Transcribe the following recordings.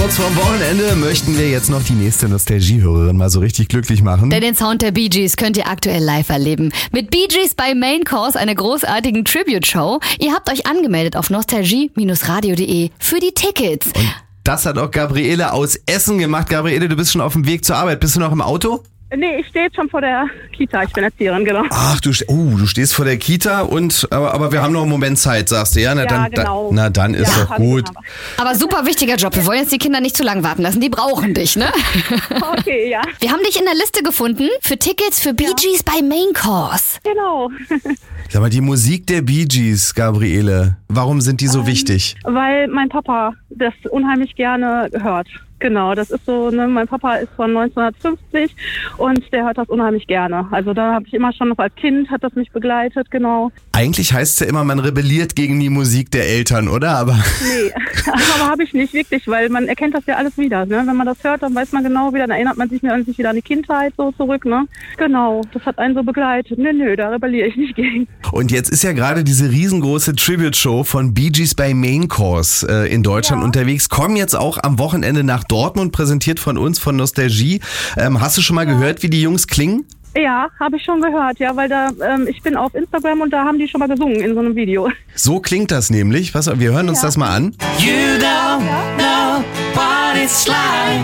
Kurz vorm Wochenende möchten wir jetzt noch die nächste Nostalgie-Hörerin mal so richtig glücklich machen. Denn den Sound der Bee Gees könnt ihr aktuell live erleben. Mit Bee Gees bei Main Course, einer großartigen Tribute-Show. Ihr habt euch angemeldet auf nostalgie-radio.de für die Tickets. Und das hat auch Gabriele aus Essen gemacht. Gabriele, du bist schon auf dem Weg zur Arbeit. Bist du noch im Auto? Nee, ich stehe jetzt schon vor der Kita. Ich bin Erzieherin, genau. Ach, du stehst vor der Kita aber wir haben noch einen Moment Zeit, sagst du, ja? Genau. Dann ist doch gut. Aber super wichtiger Job. Wir wollen jetzt die Kinder nicht zu lang warten lassen. Die brauchen dich, ne? Okay, ja. Wir haben dich in der Liste gefunden für Tickets für Bee Gees bei Main Course. Genau. Sag mal, die Musik der Bee Gees, Gabriele, warum sind die so wichtig? Weil mein Papa das unheimlich gerne hört. Genau, das ist so, ne, mein Papa ist von 1950 und der hört das unheimlich gerne. Also da habe ich immer schon noch als Kind, hat das mich begleitet, genau. Eigentlich heißt es ja immer, man rebelliert gegen die Musik der Eltern, oder? Aber nee, aber habe ich nicht wirklich, weil man erkennt das ja alles wieder. Ne? Wenn man das hört, dann weiß man genau wieder, dann erinnert man sich wieder an die Kindheit so zurück. Ne? Genau, das hat einen so begleitet. Nö, da rebelliere ich nicht gegen. Und jetzt ist ja gerade diese riesengroße Tribute-Show von Bee Gees bei Main Course in Deutschland unterwegs. Kommen jetzt auch am Wochenende nach Dortmund, präsentiert von uns, von Nostalgie. Hast du schon mal gehört, wie die Jungs klingen? Ja, habe ich schon gehört, ja, weil da ich bin auf Instagram und da haben die schon mal gesungen in so einem Video. So klingt das nämlich. Wir hören uns das mal an. You don't know what it's like.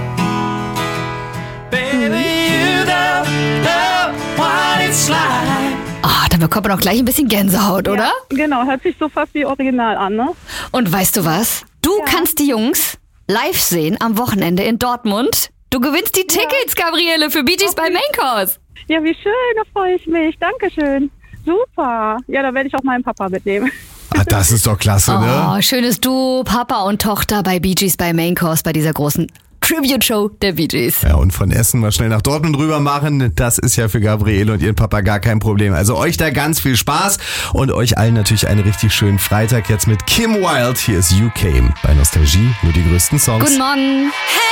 Baby, you don't know what it's like. Da bekommt man auch gleich ein bisschen Gänsehaut, oder? Ja, genau, hört sich so fast wie Original an, ne? Und weißt du was? Du kannst die Jungs live sehen am Wochenende in Dortmund. Du gewinnst die Tickets, Gabriele, für Bee Gees bei Main Course. Ja, wie schön, da freue ich mich. Dankeschön. Super. Ja, da werde ich auch meinen Papa mitnehmen. Ah, das ist doch klasse, ne? Oh, schönes Duo, Papa und Tochter bei Bee Gees bei Main Course bei dieser großen Tribute-Show der Bee Gees. Ja, und von Essen mal schnell nach Dortmund rüber machen, das ist ja für Gabriele und ihren Papa gar kein Problem. Also euch da ganz viel Spaß und euch allen natürlich einen richtig schönen Freitag jetzt mit Kim Wilde. Hier ist You Came bei Nostalgie, nur die grüßten Songs. Guten Morgen.